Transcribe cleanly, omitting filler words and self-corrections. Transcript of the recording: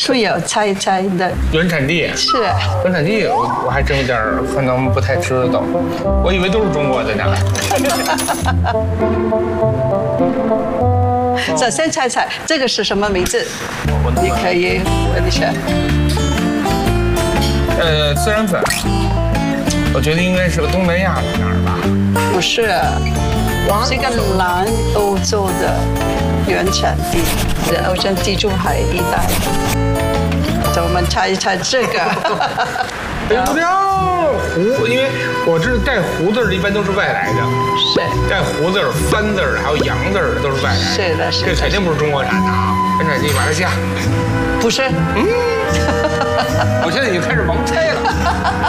会有猜一猜的。 原产地是， 原产地我还真有点可能不太知道，我以为都是中国的呢。 首先猜猜这个是什么名字？你可以问一下。 孜然粉，我觉得应该是个东南亚的哪儿吧？ 不是，是一个南欧洲的原产地，是欧洲地中海一带。所以我们猜一猜这个。 胡椒胡，因为我知道带胡字的一般都是外来的， 是带胡字、番字还有洋字的都是外来的。 是的，是的。 这肯定不是中国产的啊，原产地马来西亚。 不是。 我现在已经开始盲猜了。